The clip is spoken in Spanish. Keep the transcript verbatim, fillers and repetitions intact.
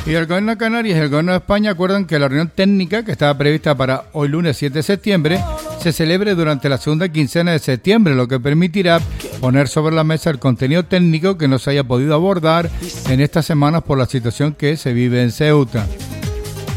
Y el Gobierno de Canarias y el Gobierno de España acuerdan que la reunión técnica que estaba prevista para hoy lunes siete de septiembre se celebre durante la segunda quincena de septiembre, lo que permitirá poner sobre la mesa el contenido técnico que no se haya podido abordar en estas semanas por la situación que se vive en Ceuta.